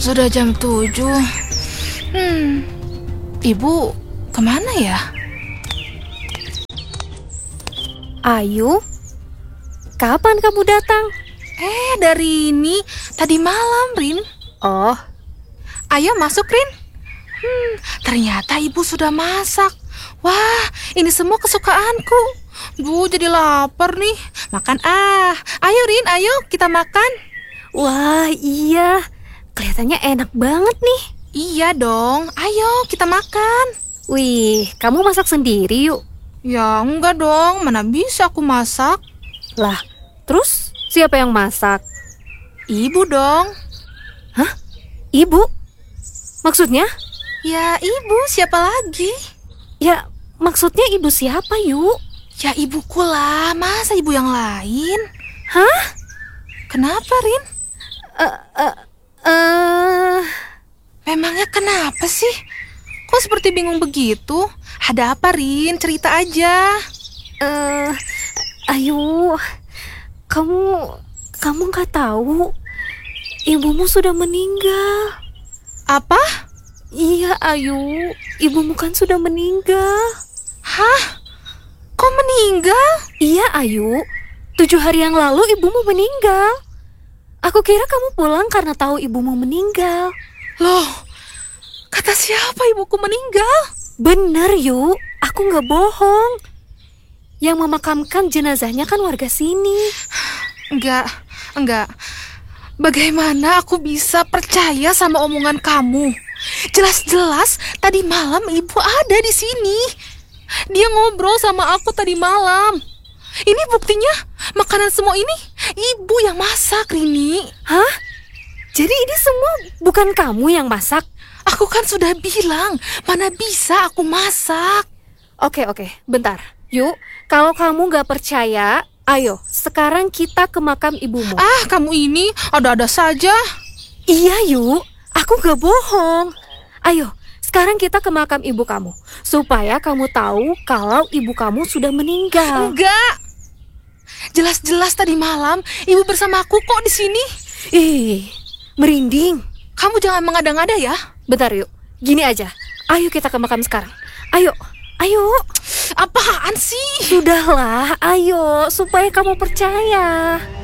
Sudah jam 7. Ibu kemana ya? Ayu, kapan kamu datang? Dari ini tadi malam, Rin. Oh, Ayo masuk, Rin. Ternyata ibu sudah masak. Wah, ini semua kesukaanku. Bu, jadi lapar nih. Makan Ayo, Rin, ayo kita makan. wah iya, kelihatannya enak banget nih. Iya dong, ayo kita makan. Wih, kamu masak sendiri yuk. Ya enggak dong, mana bisa aku masak. Lah, terus siapa yang masak? Ibu dong. Ibu? Maksudnya? Ya ibu, siapa lagi? Ya, maksudnya ibu siapa yuk? Ya ibuku lah, masa ibu yang lain? Hah? Kenapa, Rin? Eh, Memangnya kenapa sih? Kok seperti bingung begitu? Ada apa, Rin? Cerita aja. Ayu, kamu nggak tahu? Ibumu sudah meninggal. Apa? Iya, Ayu, ibumu kan sudah meninggal. Hah? Kok meninggal? Iya, Ayu, 7 hari yang lalu ibumu meninggal. Aku kira kamu pulang karena tahu ibumu meninggal. Loh, kata siapa ibuku meninggal? Bener, Yu, aku nggak bohong. Yang memakamkan jenazahnya kan warga sini. Enggak. Bagaimana aku bisa percaya sama omongan kamu? Jelas-jelas tadi malam ibu ada di sini. Dia ngobrol sama aku tadi malam. Ini buktinya, makanan semua ini ibu yang masak, Rini. Hah? Jadi ini semua bukan kamu yang masak? Aku kan sudah bilang, mana bisa aku masak. Oke, bentar. Yuk, kalau kamu nggak percaya, ayo sekarang kita ke makam ibumu. Kamu ini ada-ada saja. Iya, Yuk, aku nggak bohong. Ayo, sekarang kita ke makam ibu kamu, supaya kamu tahu kalau ibu kamu sudah meninggal. Enggak. Jelas-jelas tadi malam ibu bersama aku kok di sini. Ih, merinding. Kamu jangan mengada-ngada ya. Bentar, Yuk. Gini aja. Ayo kita ke makam sekarang. Ayo. Apaan sih? Sudahlah, ayo supaya kamu percaya.